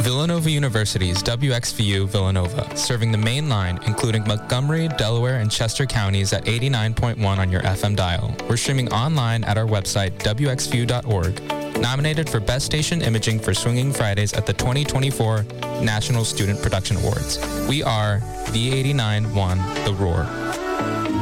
Villanova University's WXVU Villanova, serving the main line, including Montgomery, Delaware, and Chester counties at 89.1 on your FM dial. We're streaming online at our website, wxvu.org. Nominated for Best Station Imaging for Swinging Fridays at the 2024 National Student Production Awards. We are V89.1 The Roar.